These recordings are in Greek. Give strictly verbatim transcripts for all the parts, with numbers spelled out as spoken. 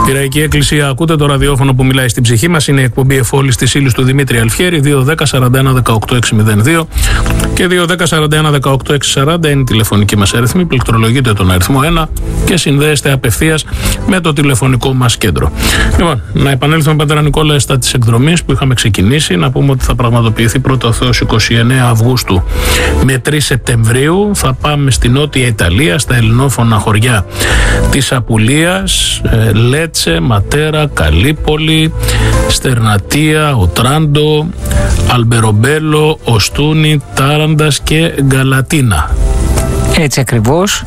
Πειραϊκή Εκκλησία, ακούτε το ραδιόφωνο που μιλάει στην ψυχή μας. Είναι η εκπομπή Εφόλης της ύλης του Δημήτρη Αλφιέρη. δύο δέκα σαράντα ένα δεκαοκτώ εξακόσια δύο και δύο δέκα σαράντα ένα δεκαοκτώ εξακόσια σαράντα είναι η τηλεφωνική μας αριθμή. Πληκτρολογείτε τον αριθμό ένα και συνδέεστε απευθείας με το τηλεφωνικό μας κέντρο. Λοιπόν, να επανέλθουμε, Πατέρα Νικόλα, στα της εκδρομής που είχαμε ξεκινήσει. Να πούμε ότι θα πραγματοποιηθεί πρώτα ο Θεός εικοστή ενάτη Αυγούστου με τρεις Σεπτεμβρίου. Θα πάμε στη Νότια Ιταλία, στα ελληνόφωνα χωριά της Απουλίας, Λέτσε, Ματέρα, Καλύπολη, Στερνατία, Οτράντο, Αλμπερομπέλο, Οστούνη, Τάραντας και Γκαλατίνα. Έτσι ακριβώς.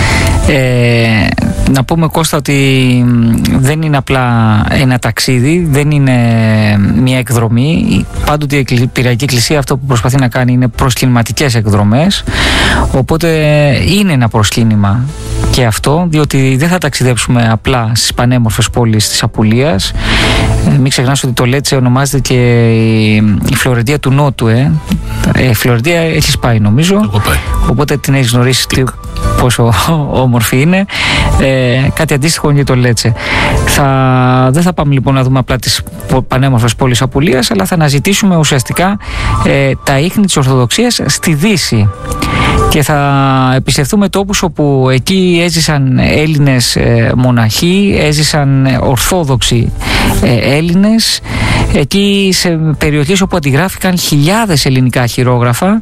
Ε, να πούμε, Κώστα, ότι δεν είναι απλά ένα ταξίδι, δεν είναι μια εκδρομή. Πάντοτε η Πειραϊκή Εκκλησία αυτό που προσπαθεί να κάνει είναι προσκυνηματικές εκδρομές, οπότε είναι ένα προσκύνημα και αυτό, διότι δεν θα ταξιδέψουμε απλά στις πανέμορφες πόλεις της Απουλίας. Ε, μην ξεχνάς ότι το Λέτσε ονομάζεται και η, η Φλωρεντία του Νότου. Ε. Ε, Φλωρεντία έχεις πάει, νομίζω, οπότε την έχεις γνωρίσει τι, πόσο όμορφη είναι. Ε, κάτι αντίστοιχο είναι και το Λέτσε. Θα, δεν θα πάμε λοιπόν να δούμε απλά τις πανέμορφες πόλεις Απουλίας, αλλά θα αναζητήσουμε ουσιαστικά ε, τα ίχνη της Ορθοδοξίας στη Δύση. Και θα επισκεφθούμε τόπους όπου εκεί έζησαν Έλληνες ε, μοναχοί, έζησαν ορθόδοξοι ε, Έλληνες, εκεί σε περιοχές όπου αντιγράφηκαν χιλιάδες ελληνικά χειρόγραφα,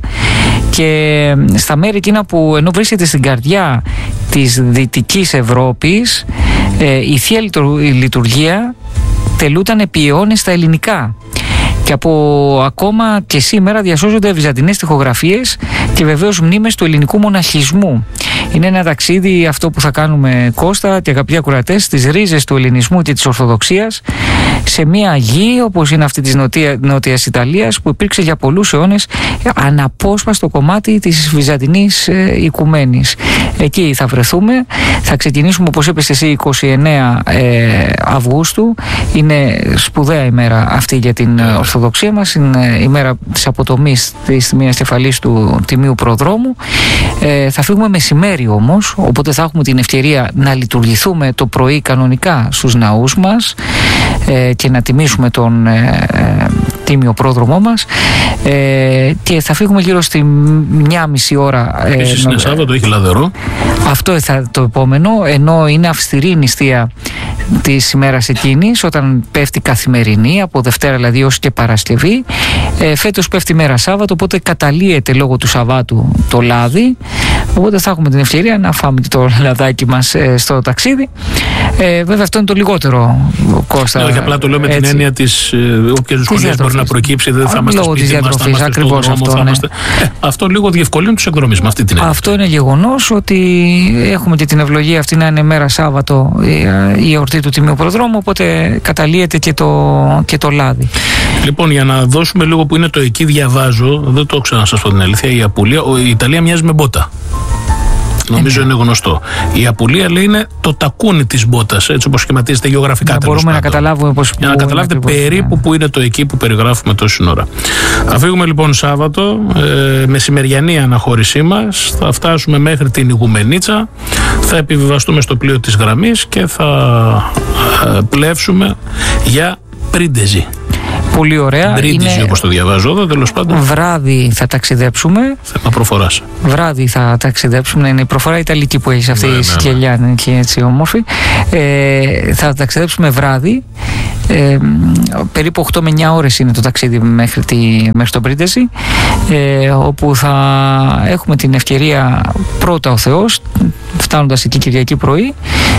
και στα μέρη εκείνα που ενώ βρίσκεται στην καρδιά της Δυτικής Ευρώπης, ε, η Θεία Λειτουργία τελούταν επί αιώνες στα ελληνικά. Και από ακόμα και σήμερα διασώζονται βυζαντινές τοιχογραφίες και βεβαίως μνήμες του ελληνικού μοναχισμού. Είναι ένα ταξίδι αυτό που θα κάνουμε, Κώστα και αγαπητοί ακροατές, στις ρίζες του ελληνισμού και της Ορθοδοξίας, σε μια γη όπως είναι αυτή της νοτία, Νότιας Ιταλίας, που υπήρξε για πολλούς αιώνες αναπόσπαστο κομμάτι της βυζαντινής ε, οικουμένης. Εκεί θα βρεθούμε, θα ξεκινήσουμε, όπως είπες εσύ, εικοστή ενάτη ε, Αυγούστου. Είναι σπουδαία ημέρα αυτή για την Ορθοδοξία μας, είναι η μέρα της αποτομής της Τιμίας Κεφαλής του Τιμίου Προδρόμου. Ε, θα φύγουμε μεσημέρι όμως, οπότε θα έχουμε την ευκαιρία να λειτουργηθούμε το πρωί κανονικά στους ναούς μας ε, και να τιμήσουμε τον ε, ε, Τίμιο Πρόδρομό μας, ε, και θα φύγουμε γύρω στη μια μισή ώρα. Ε, Επίσης είναι Σάββατο, έχει λαδερό. Αυτό θα το επόμενο, ενώ είναι αυστηρή η νηστεία της ημέρας εκείνης, όταν πέφτει καθημερινή, από Δευτέρα δηλαδή ως και Παρασκευή. Ε, φέτος πέφτει μέρα Σάββατο, οπότε καταλύεται λόγω του Σαββάτου το λάδι, οπότε θα έχουμε την ευκαιρία να φάμε το λαδάκι μας ε, στο ταξίδι. Ε, βέβαια αυτό είναι το λιγότερο, Κώστα. Ναι, όχι, απλά το λέω με την έννοια της ε, όποιες δυσκολίες μπορεί να προκύψει, δεν θα είμαστε σπίτι μας, μας, θα είμαστε στον δρόμο, αυτό, θα ναι. είμαστε... Ε, αυτό λίγο διευκολύνει τους εκδρομείς με αυτή την έννοια. Αυτό είναι γεγονός, ότι έχουμε και την ευλογία αυτή να είναι μέρα Σάββατο η εορτή του Τιμίου Προδρόμου, οπότε καταλύεται και το, και το λάδι. Λοιπόν, για να δώσουμε λίγο που είναι το εκεί, διαβάζω, δεν το ξέρω να σας πω την αλήθεια, η Απουλία, η Ιταλία μοιάζει με μπότα. Νομίζω είναι γνωστό. Η Απουλία, λέει, είναι το τακούνι της μπότας, έτσι όπως σχηματίζεται γεωγραφικά. Να μπορούμε να καταλάβουμε πώς. Για να καταλάβετε περίπου που είναι το εκεί που περιγράφουμε τόση ώρα. Θα φύγουμε λοιπόν Σάββατο, ε, μεσημεριανή αναχώρησή μας. Θα φτάσουμε μέχρι την Ιγουμενίτσα. Θα επιβιβαστούμε στο πλοίο της γραμμής και θα ε, πλεύσουμε για Πρίντεζι. Πολύ ωραία. Μπρίντιζι, όπως το διαβάζω εδώ, τέλος πάντων. Βράδυ θα ταξιδέψουμε. Θέμα προφοράς. Βράδυ θα ταξιδέψουμε. Είναι η προφορά ιταλική που έχει αυτή, ναι, η σκελιά, ναι, ναι. Και έτσι όμορφη. Ε, θα ταξιδέψουμε βράδυ. Ε, περίπου οκτώ με εννιά ώρες είναι το ταξίδι μέχρι, τη, μέχρι το Πρίντεζι, ε, όπου θα έχουμε την ευκαιρία, πρώτα ο Θεός, φτάνοντας εκεί Κυριακή πρωί,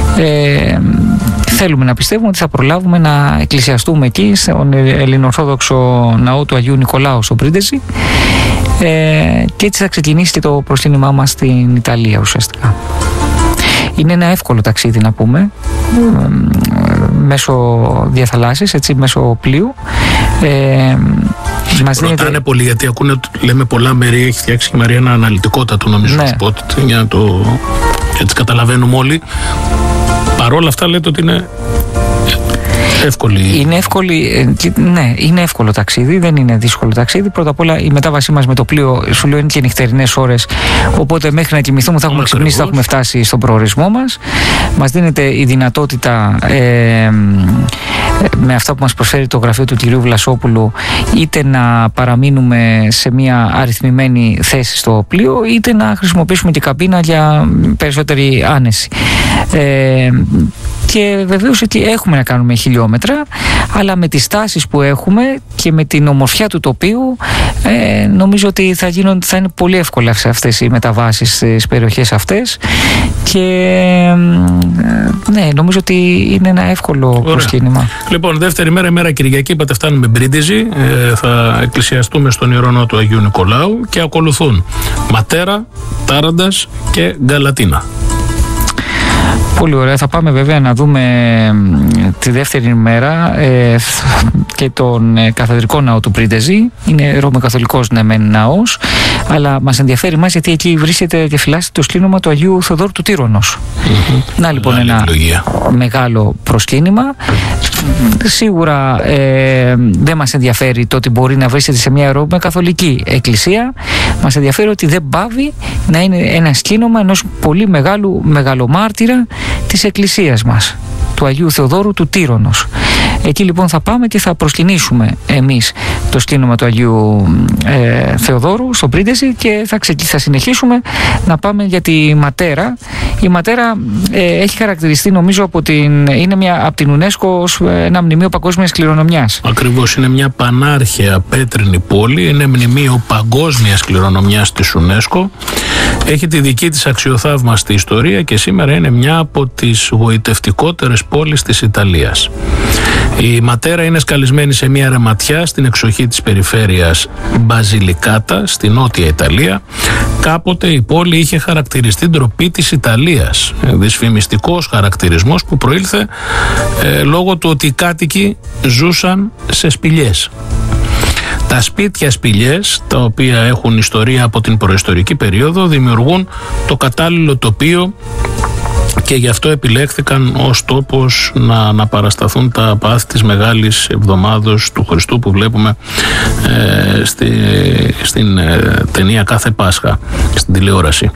ε, θέλουμε να πιστεύουμε ότι θα προλάβουμε να εκκλησιαστούμε εκεί στον ελληνοορθόδοξο ναό του Αγίου Νικολάου στο Πρίντεζι, ε, και έτσι θα ξεκινήσει και το προσκύνημά μας στην Ιταλία ουσιαστικά. Είναι ένα εύκολο ταξίδι, να πούμε, μέσω διαθαλάσσης, έτσι, μέσω πλοίου. Ε, μας ρωτάνε δίνεται... πολύ, γιατί ακούνε, λέμε πολλά μέρη, έχει φτιάξει η Μαρία ένα αναλυτικότατο, νομίζω, ναι, σπότ, για να το έτσι καταλαβαίνουμε όλοι. Παρόλα αυτά λέτε ότι είναι Εύκολη. Είναι εύκολη, ναι, είναι εύκολο ταξίδι, δεν είναι δύσκολο ταξίδι. Πρώτα απ' όλα η μετάβασή μας με το πλοίο, σου λέω, είναι και νυχτερινές ώρες. Οπότε μέχρι να κοιμηθούμε θα έχουμε ξυπνήσει, θα έχουμε φτάσει στον προορισμό μας. Μας δίνεται η δυνατότητα ε, με αυτά που μας προσφέρει το γραφείο του κυρίου Βλασόπουλου, είτε να παραμείνουμε σε μια αριθμημένη θέση στο πλοίο, είτε να χρησιμοποιήσουμε και καμπίνα για περισσότερη άνεση. Ε, και βεβαίως ότι έχουμε να κάνουμε χιλιόμετρα, αλλά με τις τάσεις που έχουμε και με την ομορφιά του τοπίου, ε, νομίζω ότι θα, γίνουν, θα είναι πολύ εύκολα σε αυτές οι μεταβάσεις στις περιοχές αυτές και ε, ναι, νομίζω ότι είναι ένα εύκολο Ωραία. προσκύνημα. Λοιπόν, δεύτερη μέρα, ημέρα Κυριακή, είπατε φτάνουμε Μπρίντιζη, ε, θα εκκλησιαστούμε στον Ιερό Ναό του Αγίου Νικολάου και ακολουθούν Ματέρα, Τάραντας και Γκαλατίνα. Πολύ ωραία. Θα πάμε βέβαια να δούμε τη δεύτερη μέρα ε, και τον ε, καθεδρικό ναό του Πρίντεζη. Είναι ρωμαιοκαθολικός ναι μεν ναός, αλλά μας ενδιαφέρει μας γιατί εκεί βρίσκεται και φυλάσσεται το σκλήνωμα του Αγίου Θεοδόρου του Τύρονος. Mm-hmm. Να λοιπόν ένα ευλογία. Μεγάλο προσκύνημα. Σίγουρα ε, δεν μας ενδιαφέρει το ότι μπορεί να βρίσκεται σε μια ρωμαιοκαθολική εκκλησία. Μας ενδιαφέρει ότι δεν πάβει να είναι ένα σκήνωμα ενός πολύ μεγάλου μεγαλομάρτυρα της εκκλησίας μας, του Αγίου Θεοδόρου του Τύρονος. Εκεί λοιπόν θα πάμε και θα προσκυνήσουμε εμείς το σκήνωμα του Αγίου ε, Θεοδόρου στο Πρίντεζη και θα, ξε, θα συνεχίσουμε να πάμε για τη Ματέρα. Η Ματέρα ε, έχει χαρακτηριστεί νομίζω από την, είναι μια, από την UNESCO ως ένα μνημείο παγκόσμιας κληρονομιάς. Ακριβώς, είναι μια πανάρχαια πέτρινη πόλη, είναι μνημείο παγκόσμιας κληρονομιάς της UNESCO. Έχει τη δική της αξιοθαύμαστη ιστορία και σήμερα είναι μια από τις γοητευτικότερες πόλεις της Ιταλίας. Η Ματέρα είναι σκαλισμένη σε μια ρεματιά στην εξοχή της περιφέρειας Μπαζιλικάτα, στη νότια Ιταλία. Κάποτε η πόλη είχε χαρακτηριστεί ντροπή της Ιταλίας. Δυσφημιστικός χαρακτηρισμός που προήλθε ε, λόγω του ότι οι κάτοικοι ζούσαν σε σπηλιές. Τα σπίτια σπηλιές, τα οποία έχουν ιστορία από την προϊστορική περίοδο, δημιουργούν το κατάλληλο τοπίο και γι' αυτό επιλέχθηκαν ως τόπος να, να παρασταθούν τα πάθη της Μεγάλης Εβδομάδος του Χριστού που βλέπουμε ε, στη, στην ε, ταινία Κάθε Πάσχα, στην τηλεόραση.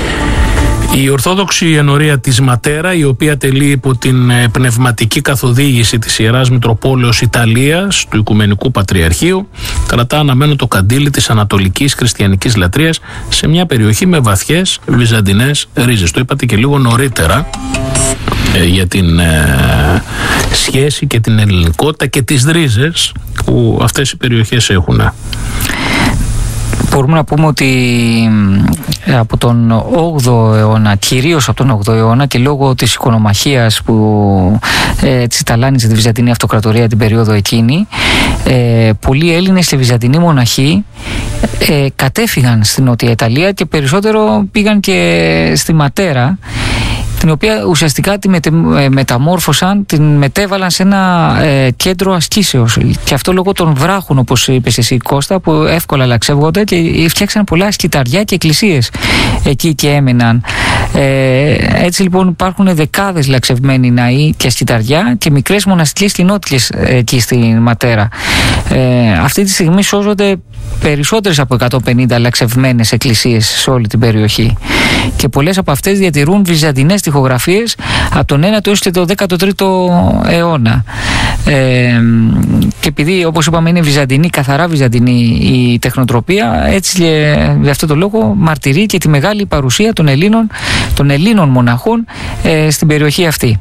Η Ορθόδοξη Ενορία της Ματέρα, η οποία τελεί υπό την πνευματική καθοδήγηση της Ιεράς Μητροπόλεως Ιταλίας του Οικουμενικού Πατριαρχείου, κρατά αναμένο το καντήλι της ανατολικής χριστιανικής λατρείας σε μια περιοχή με βαθιές βυζαντινές ρίζες. Το είπατε και λίγο νωρίτερα ε, για την ε, σχέση και την ελληνικότητα και τις ρίζες που αυτές οι περιοχές έχουν. Μπορούμε να πούμε ότι από τον όγδοο αιώνα, κυρίως από τον όγδοο αιώνα και λόγω της οικονομαχίας που ε, της ταλάνιζε τη Βυζαντινή Αυτοκρατορία την περίοδο εκείνη, ε, πολλοί Έλληνες και Βυζαντινοί μοναχοί ε, κατέφυγαν στην Νότια Ιταλία και περισσότερο πήγαν και στη Ματέρα, την οποία ουσιαστικά τη μετε, μεταμόρφωσαν, την μετέβαλαν σε ένα ε, κέντρο ασκήσεως. Και αυτό λόγω των βράχων, όπως είπες εσύ Κώστα, που εύκολα λαξεύγονται και φτιάξαν πολλά σκυταριά και εκκλησίες εκεί και έμεναν. Ε, έτσι λοιπόν υπάρχουν δεκάδες λαξευμένοι ναοί και σκυταριά και μικρές μοναστικές κοινότητες εκεί στη Ματέρα. Ε, αυτή τη στιγμή σώζονται περισσότερες από εκατόν πενήντα λαξευμένες εκκλησίες σε όλη την περιοχή και πολλές από αυτές διατηρούν βυζαντινές τοιχογραφίες από τον ένατο έως και τον δέκατο τρίτο αιώνα. Ε, και επειδή όπως είπαμε είναι βυζαντινή, καθαρά βυζαντινή η τεχνοτροπία, έτσι και για αυτό το λόγο μαρτυρεί και τη μεγάλη παρουσία των Ελλήνων, των Ελλήνων μοναχών ε, στην περιοχή αυτή.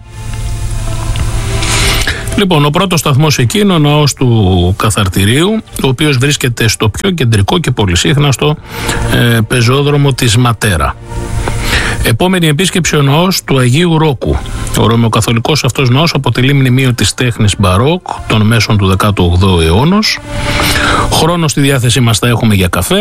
Λοιπόν, ο πρώτος σταθμός εκεί είναι ο ναός του Καθαρτηρίου, ο οποίος βρίσκεται στο πιο κεντρικό και πολυσύχναστο ε, πεζόδρομο της Ματέρα. Επόμενη επίσκεψη ο ναός του Αγίου Ρόκου. Ο ρωμαιοκαθολικός αυτός ναός αποτελεί μνημείο της τέχνης μπαρόκ των μέσων του δέκατου όγδοου αιώνος. Χρόνο στη διάθεσή μας θα έχουμε για καφέ,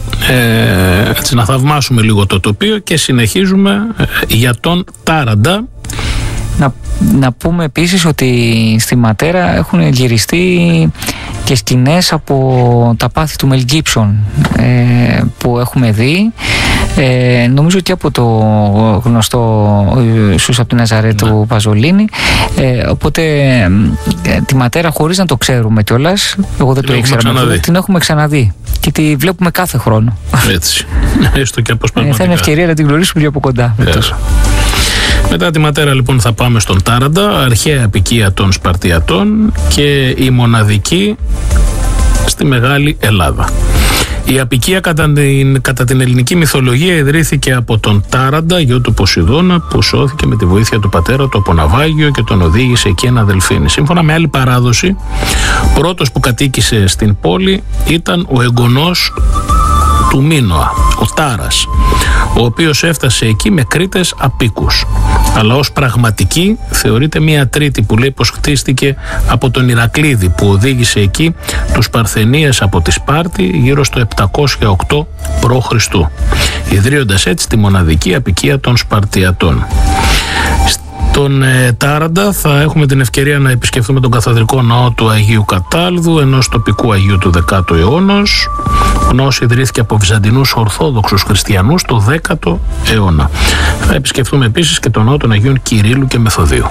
ε, έτσι να θαυμάσουμε λίγο το τοπίο και συνεχίζουμε ε, για τον Τάραντα. Να, να πούμε επίσης ότι στη Ματέρα έχουν γυριστεί και σκηνές από τα πάθη του Μελ Γκίψον ε, που έχουμε δει. Ε, νομίζω και από το γνωστό Ιησούς από τη Ναζαρέ του ναι. Παζολίνη. Ε, οπότε ε, τη ματέρα, χωρίς να το ξέρουμε κιόλας, εγώ δεν την το ήξερα, με, την έχουμε ξαναδεί και τη βλέπουμε κάθε χρόνο. Έτσι. Έστω και αποσπασματικά. Θα είναι ευκαιρία να την γνωρίσουμε πιο από κοντά. Yeah. Μετά τη ματέρα λοιπόν θα πάμε στον Τάραντα, αρχαία αποικία των Σπαρτιατών και η μοναδική στη Μεγάλη Ελλάδα. Η αποικία κατά την, κατά την ελληνική μυθολογία ιδρύθηκε από τον Τάραντα, γιο του Ποσειδώνα, που σώθηκε με τη βοήθεια του πατέρα του από ναυάγιο και τον οδήγησε εκεί ένα δελφίνι. Σύμφωνα με άλλη παράδοση, πρώτος που κατοίκησε στην πόλη ήταν ο εγγονός του Μίνωα, ο Τάρας, ο οποίος έφτασε εκεί με Κρήτες απίκους. Αλλά ως πραγματική θεωρείται μία τρίτη που λέει πως χτίστηκε από τον Ηρακλήδη, που οδήγησε εκεί τους Παρθενίες από τη Σπάρτη γύρω στο επτακόσια οκτώ π.Χ., ιδρύοντας έτσι τη μοναδική αποικία των Σπαρτιατών. Τον ε, Τάραντα θα έχουμε την ευκαιρία να επισκεφθούμε τον καθεδρικό ναό του Αγίου Κατάλδου, ενός τοπικού Αγίου του δέκατου αιώνα. Ο ναός ιδρύθηκε από Βυζαντινούς Ορθόδοξους Χριστιανούς το δέκατο αιώνα. Θα επισκεφθούμε επίσης και τον ναό των Αγίων Κυρίλλου και Μεθοδίου.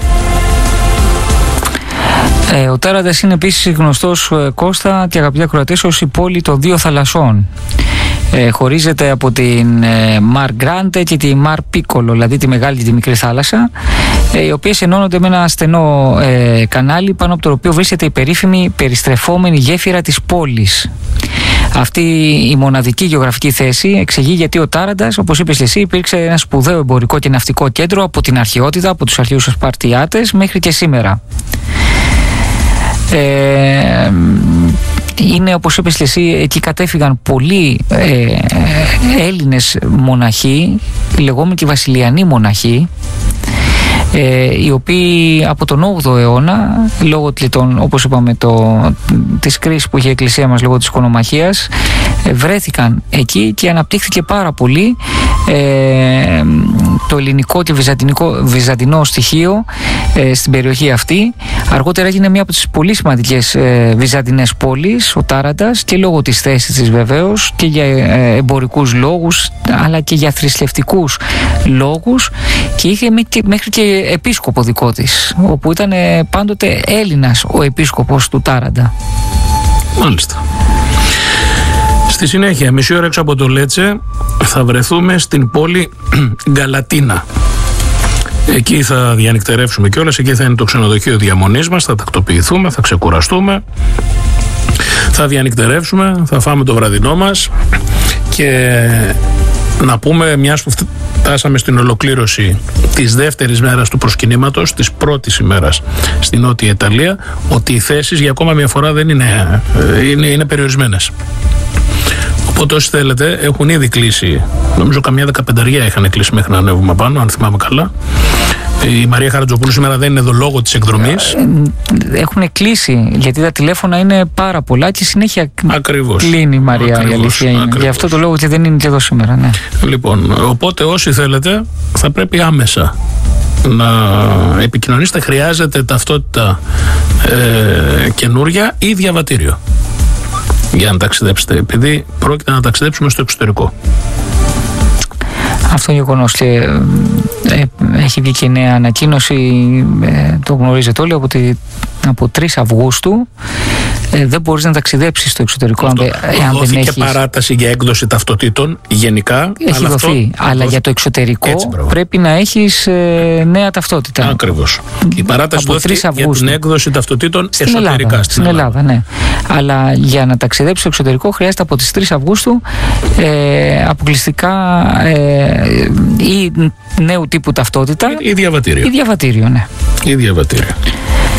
Ε, ο Τάραντας είναι επίσης γνωστός, ε, Κώστα και αγαπητοί ακροατές, ως η πόλη των δύο θαλασσών. Ε, χωρίζεται από την ε, Μαρ Γκράντε και τη Μαρ Πίκολο, δηλαδή τη Μεγάλη και τη Μικρή Θάλασσα, ε, οι οποίες ενώνονται με ένα στενό ε, κανάλι, πάνω από το οποίο βρίσκεται η περίφημη περιστρεφόμενη γέφυρα της πόλης. Αυτή η μοναδική γεωγραφική θέση εξηγεί γιατί ο Τάραντας, όπως είπες εσύ, υπήρξε ένα σπουδαίο εμπορικό και ναυτικό κέντρο από την αρχαιότητα, από τους αρχαίους Σπαρτιάτες μέχρι και σήμερα. Ε, είναι, όπως είπες και εσύ, εκεί κατέφυγαν πολλοί ε, Έλληνες μοναχοί, οι λεγόμενοι και βασιλιανοί μοναχοί, ε, οι οποίοι από τον όγδοο αιώνα, λόγω των, όπως είπαμε, το, της κρίσης που είχε η Εκκλησία μας λόγω της οικονομαχίας, ε, βρέθηκαν εκεί και αναπτύχθηκε πάρα πολύ ε, το ελληνικό και βυζαντινικό, βυζαντινό στοιχείο ε, στην περιοχή αυτή. Αργότερα έγινε μια από τις πολύ σημαντικές ε, βυζαντινές πόλεις, ο Τάραντας, και λόγω της θέσης της βεβαίως και για ε, εμπορικούς λόγους, αλλά και για θρησκευτικούς λόγους, και είχε μέχρι και επίσκοπο δικό της, όπου ήταν ε, πάντοτε Έλληνας ο επίσκοπος του Τάραντα. Μάλιστα. Στη συνέχεια, μισή ώρα έξω από το Λέτσε, θα βρεθούμε στην πόλη Γκαλατίνα. Εκεί θα διανυκτερεύσουμε κιόλας, εκεί θα είναι το ξενοδοχείο διαμονής μας, θα τακτοποιηθούμε, θα ξεκουραστούμε, θα διανυκτερεύσουμε, θα φάμε το βραδινό μας και να πούμε, μιας που φτάσαμε στην ολοκλήρωση της δεύτερης μέρας του προσκυνήματος, της πρώτης ημέρας στην Νότια Ιταλία, ότι οι θέσεις για ακόμα μια φορά δεν είναι, είναι, είναι περιορισμένες. Οπότε όσοι θέλετε έχουν ήδη κλείσει, νομίζω καμιά δεκαπενταριά είχαν κλείσει μέχρι να ανέβουμε πάνω, αν θυμάμαι καλά. Η Μαρία Χαρατζοπούλου σήμερα δεν είναι εδώ λόγω της εκδρομής. Έχουν κλείσει, γιατί τα τηλέφωνα είναι πάρα πολλά και συνέχεια Ακριβώς. κλείνει η Μαρία. Ακριβώς. Η αλήθεια είναι. Γι' αυτό το λόγο και δεν είναι και εδώ σήμερα. Ναι. Λοιπόν, οπότε όσοι θέλετε θα πρέπει άμεσα να επικοινωνήσετε. Χρειάζεται ταυτότητα ε, καινούρια ή διαβατήριο για να ταξιδέψετε, επειδή πρόκειται να ταξιδέψουμε στο εξωτερικό. Αυτό γεγονός, και ε, έχει βγει και νέα ανακοίνωση, ε, το γνωρίζετε όλοι, από, τη, από τρεις Αυγούστου ε, δεν μπορείς να ταξιδέψεις στο εξωτερικό αυτό, αν, εάν δεν έχεις. Και παράταση για έκδοση ταυτοτήτων γενικά. Έχει αλλά δοθεί, αυτό, αλλά δοθεί. Για το εξωτερικό έτσι, πρέπει να έχεις ε, νέα ταυτότητα. Ακριβώς. Η παράταση δόθηκε για την έκδοση ταυτοτήτων στην εσωτερικά. Ελλάδα, στην Ελλάδα, Ελλάδα, ναι. Αλλά για να ταξιδέψεις στο εξωτερικό χρειάζεται από τις τρεις Αυγούστου ε, αποκλειστικά ε, ή νέου τύπου ταυτότητα ή διαβατήριο. Ή διαβατήριο, ναι. Ή διαβατήριο.